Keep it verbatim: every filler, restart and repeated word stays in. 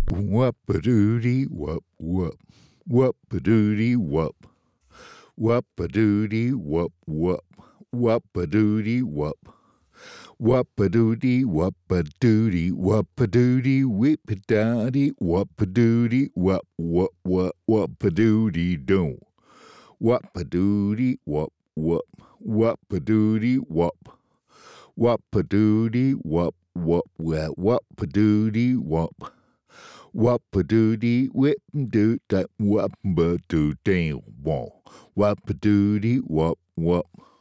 Whoop-a-doody, whoop, whoop. Whoop-a-doody, whoop. Whoop-a-doody, whoop, whoop. Whoop-a-doody, whoop. Whoop-a-doody, whoop-a-doody, whoop-a-doody, whip-a-dowdy, whoop-a-doody, whoop, whoop, whoop, whoop-a-doody, doo. Whoop-a-doody, whoop, whoop. Whoop-a-doody, whoop. Whoop-a-doody, whoop, whoop, whoop, whoop-a-doody, whoop. Whoop-a-doody, whip-a-doo, that whoop-a-doo-dee, whoop. Whoop-a-doody, whoop, whoop.